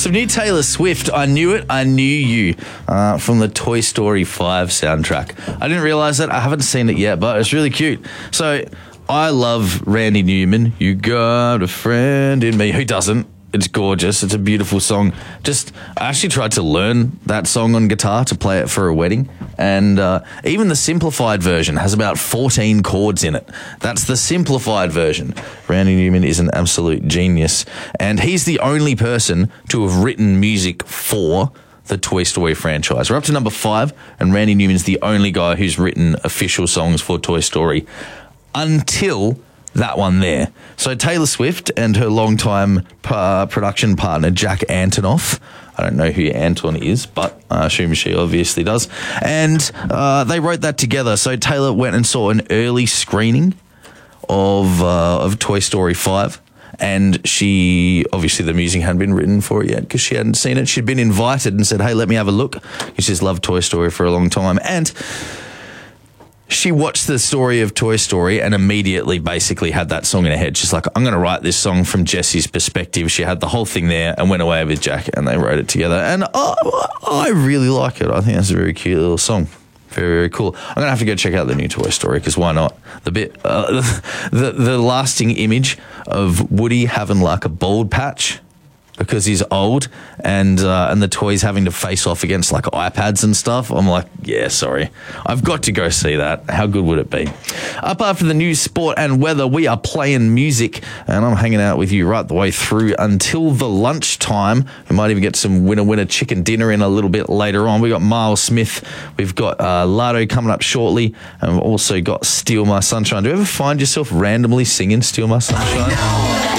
Some new Taylor Swift, I Knew It, I Knew You, from the Toy Story 5 soundtrack. I didn't realise that. I haven't seen it yet, but it's really cute. So I love Randy Newman. You got a friend in me. Who doesn't? It's gorgeous. It's a beautiful song. I actually tried to learn that song on guitar to play it for a wedding. And even the simplified version has about 14 chords in it. That's the simplified version. Randy Newman is an absolute genius. And he's the only person to have written music for the Toy Story franchise. We're up to number 5, and Randy Newman's the only guy who's written official songs for Toy Story until that one there. So Taylor Swift and her longtime production partner, Jack Antonoff. I don't know who Anton is, but I assume she obviously does. And they wrote that together. So Taylor went and saw an early screening of Toy Story 5. And she, obviously the music hadn't been written for it yet because she hadn't seen it. She'd been invited and said, hey, let me have a look. She's loved Toy Story for a long time. And she watched the story of Toy Story and immediately basically had that song in her head. She's like, I'm going to write this song from Jesse's perspective. She had the whole thing there and went away with Jack and they wrote it together. And I really like it. I think it's a very cute little song. Very, very cool. I'm going to have to go check out the new Toy Story because why not? The lasting image of Woody having like a bald patch because he's old and the toys having to face off against like iPads and stuff. I'm like, yeah, sorry. I've got to go see that. How good would it be? Up after the news, sport and weather, we are playing music and I'm hanging out with you right the way through until the lunchtime. We might even get some winner chicken dinner in a little bit later on. We got Miles Smith. We've got Lardo coming up shortly and we've also got Steal My Sunshine. Do you ever find yourself randomly singing Steal My Sunshine?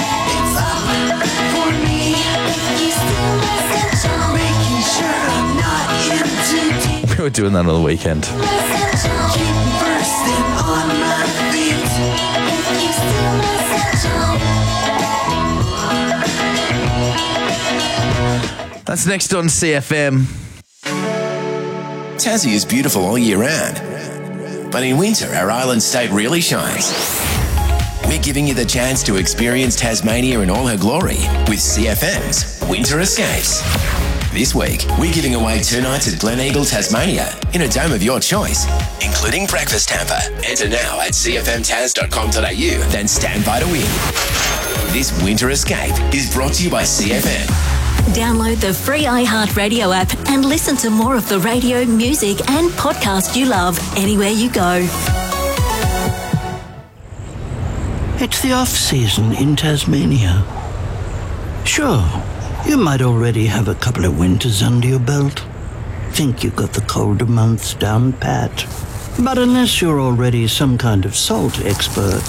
We were doing that on the weekend. That's next on CFM. Tassie is beautiful all year round, but in winter our island state really shines. We're giving you the chance to experience Tasmania in all her glory with CFM's Winter Escapes. This week, we're giving away 2 nights at Glen Eagle, Tasmania, in a dome of your choice, including breakfast hamper. Enter now at cfmtas.com.au, then stand by to win. This Winter Escape is brought to you by CFM. Download the free iHeartRadio app and listen to more of the radio, music and podcast you love anywhere you go. It's the off-season in Tasmania. Sure. You might already have a couple of winters under your belt. Think you've got the colder months down pat. But unless you're already some kind of salt expert,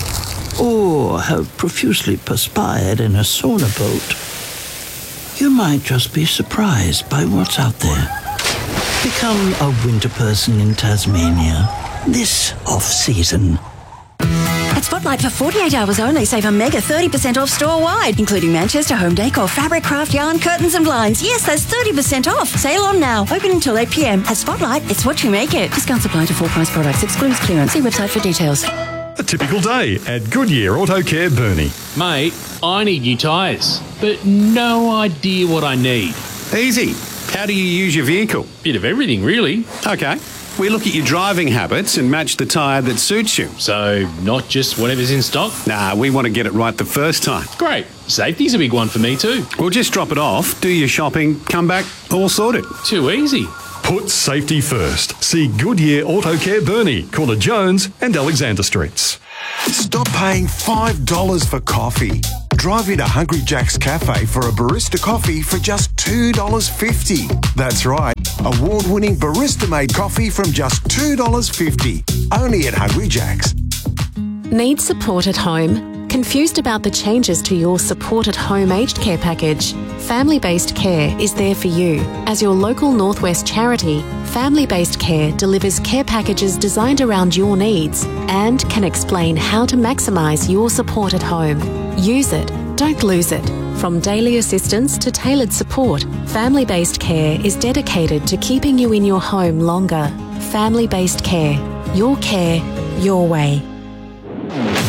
or have profusely perspired in a sauna boat, you might just be surprised by what's out there. Become a winter person in Tasmania this off-season. At Spotlight for 48 hours only, save a mega 30% off store-wide, including Manchester home decor, fabric, craft, yarn, curtains and blinds. Yes, that's 30% off. Sale on now. Open until 8 p.m. At Spotlight, it's what you make it. Discounts apply to full-price products. Excludes clearance. See website for details. A typical day at Goodyear Auto Care Burnie. Mate, I need new tyres, but no idea what I need. Easy. How do you use your vehicle? Bit of everything, really. Okay. We look at your driving habits and match the tyre that suits you. So, not just whatever's in stock? Nah, we want to get it right the first time. Great. Safety's a big one for me too. We'll just drop it off, do your shopping, come back, all sorted. Too easy. Put safety first. See Goodyear Auto Care Burnie, corner Jones and Alexander Streets. Stop paying $5 for coffee. Drive into Hungry Jack's Cafe for a barista coffee for just $2.50. That's right, award-winning barista-made coffee from just $2.50. Only at Hungry Jack's. Need support at home? Confused about the changes to your Support at Home aged care package? Family Based Care is there for you. As your local Northwest charity, Family Based Care delivers care packages designed around your needs and can explain how to maximise your support at home. Use it, don't lose it. From daily assistance to tailored support, Family Based Care is dedicated to keeping you in your home longer. Family Based Care. Your care, your way. Our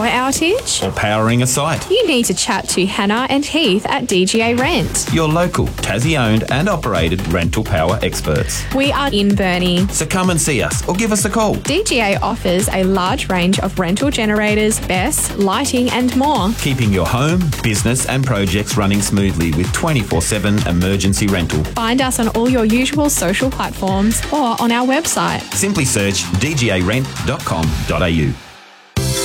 power outage? Or powering a site? You need to chat to Hannah and Heath at DGA Rent. Your local, Tassie-owned and operated rental power experts. We are in Burnie. So come and see us or give us a call. DGA offers a large range of rental generators, BESS, lighting and more. Keeping your home, business and projects running smoothly with 24/7 emergency rental. Find us on all your usual social platforms or on our website. Simply search dgarent.com.au.